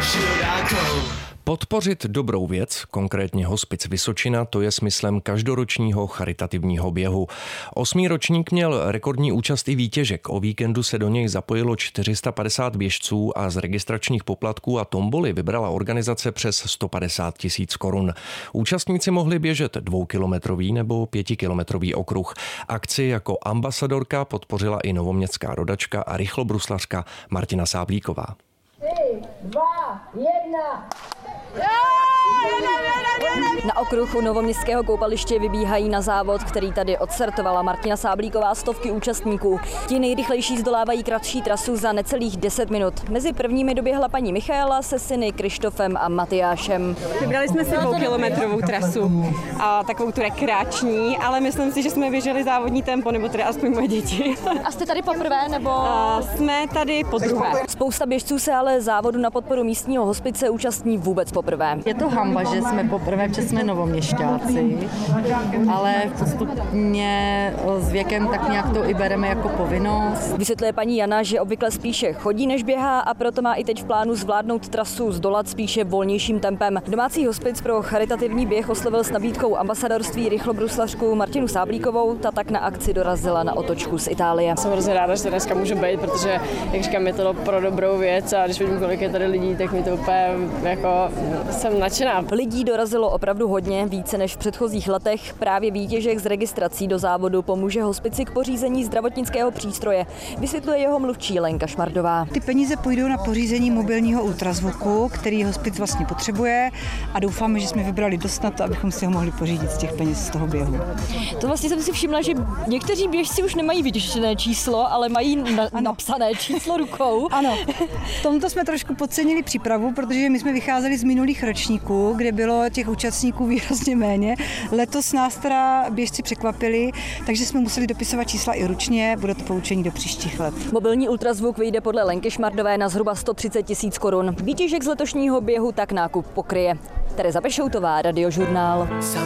Podpořit dobrou věc, konkrétně Hospic Vysočina, to je smyslem každoročního charitativního běhu. 8. ročník měl rekordní účast i výtěžek. O víkendu se do něj zapojilo 450 běžců a z registračních poplatků a tomboly vybrala organizace přes 150 000 korun. Účastníci mohli běžet 2kilometrový nebo 5kilometrový okruh. Akci jako ambasadorka podpořila i novoměstská rodačka a rychlobruslařka Martina Sáblíková. 3, 2, 1... Na okruhu novoměstského koupaliště vybíhají na závod, který tady odstartovala Martina Sáblíková, stovky účastníků. Ti nejrychlejší zdolávají kratší trasu za necelých 10 minut. Mezi prvními doběhla paní Michaela se syny Krištofem a Matyášem. Vybrali jsme si 2kilometrovou trasu a takovou tu rekreační, ale myslím si, že jsme běželi závodní tempo, nebo tedy aspoň moje děti. A jste tady poprvé, nebo? Jsme tady podruhé. Spousta běžců se ale závodu na podporu místního hospice účastní vůbec poprvé. Je to hanba, že jsme poprvé, že jsme novoměšťáci, ale postupně s věkem tak nějak to i bereme jako povinnost. Vysvětluje paní Jana, že obvykle spíše chodí než běhá a proto má i teď v plánu zvládnout trasu zdolat spíše volnějším tempem. Domácí hospic pro charitativní běh oslovil s nabídkou ambasadorství rychlobruslařku Martinu Sáblíkovou, ta tak na akci dorazila na otočku z Itálie. Jsem hrozně ráda, že to dneska můžu být, protože, jak říkám, je to pro dobrou věc a když vidím, kolik je tady lidí, tak mi to úplně jako jsem nadšená. Lidí dorazilo opravdu hodně, více než v předchozích letech. Právě výtěžek z registrací do závodu pomůže hospici k pořízení zdravotnického přístroje, vysvětluje jeho mluvčí Lenka Šmardová. Ty peníze půjdou na pořízení mobilního ultrazvuku, který hospic vlastně potřebuje a doufáme, že jsme vybrali dost na to, abychom si ho mohli pořídit z těch peněz z toho běhu. To vlastně jsem si všimla, že někteří běžci už nemají vytištěné číslo, ale mají napsané číslo rukou. Ano, v tomto jsme trošku podcenili přípravu, protože my jsme vycházeli z minulých ročníků, kde bylo těch účastníků výrazně méně. Letos nás teda běžci překvapili, takže jsme museli dopisovat čísla i ručně, bude to poučení do příštích let. Mobilní ultrazvuk vyjde podle Lenky Šmardové na zhruba 130 000 korun. Výtěžek z letošního běhu tak nákup pokryje. Tereza Pešoutová, Radiožurnál.